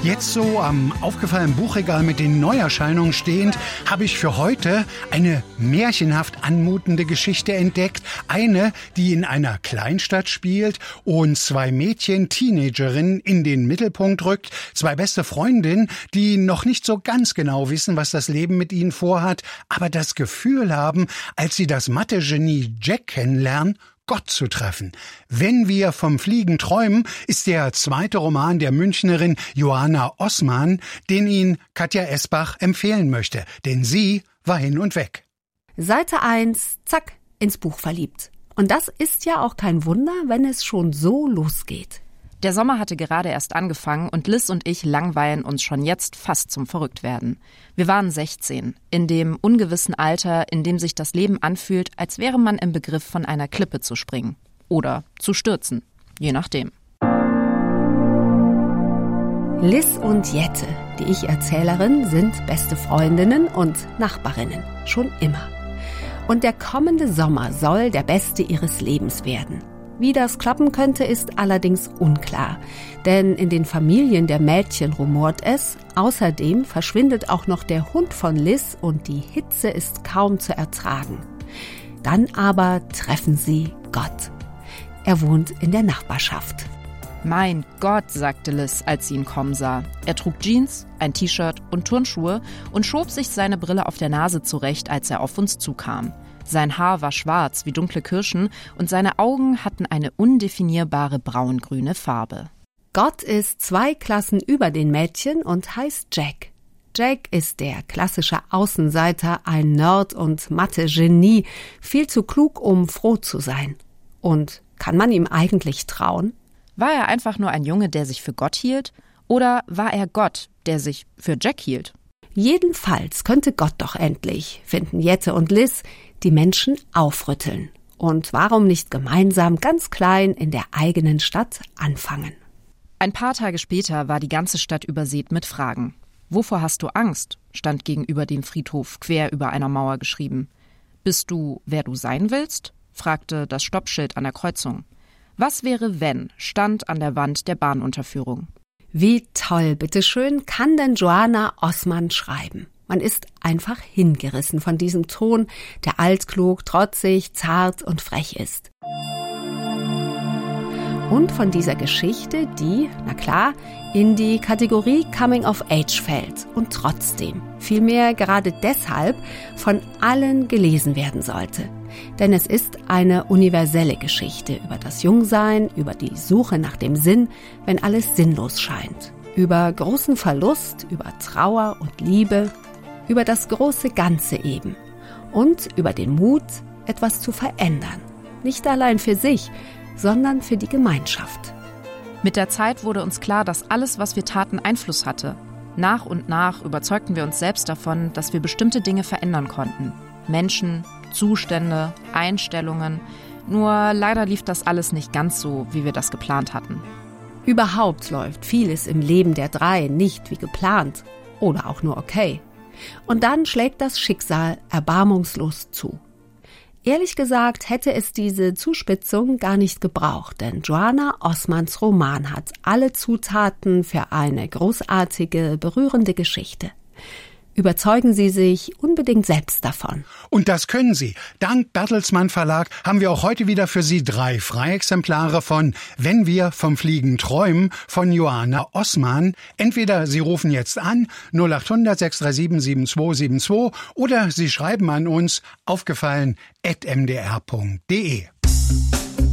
Jetzt so am aufgefallenen Buchregal mit den Neuerscheinungen stehend, habe ich für heute eine märchenhaft anmutende Geschichte entdeckt. Eine, die in einer Kleinstadt spielt und zwei Mädchen, Teenagerinnen, in den Mittelpunkt rückt. Zwei beste Freundinnen, die noch nicht so ganz genau wissen, was das Leben mit ihnen vorhat, aber das Gefühl haben, als sie das Mathe-Genie Jack kennenlernen, Gott zu treffen. Wenn wir vom Fliegen träumen, ist der zweite Roman der Münchnerin Johanna Osman, den Ihnen Katja Esbach empfehlen möchte, denn sie war hin und weg. Seite 1, zack, ins Buch verliebt. Und das ist ja auch kein Wunder, wenn es schon so losgeht. Der Sommer hatte gerade erst angefangen und Liz und ich langweilen uns schon jetzt fast zum Verrücktwerden. Wir waren 16, in dem ungewissen Alter, in dem sich das Leben anfühlt, als wäre man im Begriff, von einer Klippe zu springen. Oder zu stürzen, je nachdem. Liz und Jette, die Ich-Erzählerin, sind beste Freundinnen und Nachbarinnen. Schon immer. Und der kommende Sommer soll der beste ihres Lebens werden. Wie das klappen könnte, ist allerdings unklar. Denn in den Familien der Mädchen rumort es. Außerdem verschwindet auch noch der Hund von Liz und die Hitze ist kaum zu ertragen. Dann aber treffen sie Gott. Er wohnt in der Nachbarschaft. Mein Gott, sagte Liz, als sie ihn kommen sah. Er trug Jeans, ein T-Shirt und Turnschuhe und schob sich seine Brille auf der Nase zurecht, als er auf uns zukam. Sein Haar war schwarz wie dunkle Kirschen und seine Augen hatten eine undefinierbare braungrüne Farbe. Gott ist 2 Klassen über den Mädchen und heißt Jack. Jack ist der klassische Außenseiter, ein Nerd und Mathe-Genie, viel zu klug, um froh zu sein. Und kann man ihm eigentlich trauen? War er einfach nur ein Junge, der sich für Gott hielt? Oder war er Gott, der sich für Jack hielt? Jedenfalls könnte Gott doch endlich, finden Jette und Liz, die Menschen aufrütteln. Und warum nicht gemeinsam ganz klein in der eigenen Stadt anfangen? Ein paar Tage später war die ganze Stadt übersät mit Fragen. Wovor hast du Angst? Stand gegenüber dem Friedhof quer über einer Mauer geschrieben. Bist du, wer du sein willst? Fragte das Stoppschild an der Kreuzung. Was wäre, wenn? Stand an der Wand der Bahnunterführung. Wie toll, bitteschön, kann denn Johanna Osman schreiben? Man ist einfach hingerissen von diesem Ton, der altklug, trotzig, zart und frech ist. Und von dieser Geschichte, die, na klar, in die Kategorie Coming of Age fällt und trotzdem, vielmehr gerade deshalb, von allen gelesen werden sollte. Denn es ist eine universelle Geschichte über das Jungsein, über die Suche nach dem Sinn, wenn alles sinnlos scheint, über großen Verlust, über Trauer und Liebe, über das große Ganze eben und über den Mut, etwas zu verändern. Nicht allein für sich, sondern für die Gemeinschaft. Mit der Zeit wurde uns klar, dass alles, was wir taten, Einfluss hatte. Nach und nach überzeugten wir uns selbst davon, dass wir bestimmte Dinge verändern konnten. Menschen, Zustände, Einstellungen. Nur leider lief das alles nicht ganz so, wie wir das geplant hatten. Überhaupt läuft vieles im Leben der 3 nicht wie geplant oder auch nur okay. Und dann schlägt das Schicksal erbarmungslos zu. Ehrlich gesagt hätte es diese Zuspitzung gar nicht gebraucht, denn Johanna Osmans Roman hat alle Zutaten für eine großartige, berührende Geschichte. Überzeugen Sie sich unbedingt selbst davon. Und das können Sie. Dank Bertelsmann Verlag haben wir auch heute wieder für Sie 3 Freiexemplare von Wenn wir vom Fliegen träumen von Johanna Osman. Entweder Sie rufen jetzt an 0800 637 7272 oder Sie schreiben an uns aufgefallen@mdr.de.